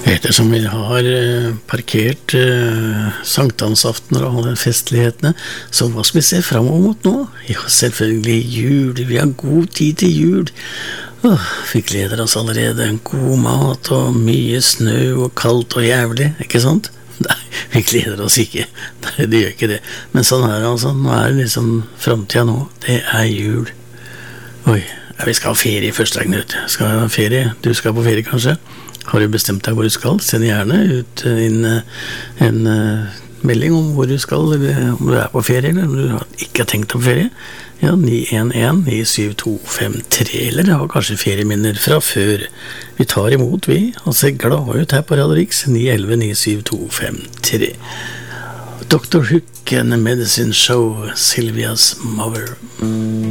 Ettersom vi har parkert sankthansaftener og alle festlighetene, så hva skal vi se fremover mot nå? Ja, selvfølgelig jul, vi har god tid til jul. Vi gleder oss allerede, god mat og mye snø og kaldt og jævlig, ikke sant? Nei, vi gleder oss ikke. Nei, det gjør ikke det. Men sånn er det altså, nå er det liksom fremtiden nå, det er jul. Oi, ja, vi skal ha ferie først, Knut. Skal vi ha ferie? Du skal på ferie kanskje? Har du bestemt deg hvor du skal? Send gjerne ut en melding om hvor du skal, eller om du er på ferie, eller om du ikke har tenkt deg på ferie. Ja, 911-97253, eller har kanskje ferieminner fra før. Vi tar imot, vi, og ser glad ut her på Radio Riks, 911-97253. Dr. Hook and the Medicine Show, Sylvia's Mother.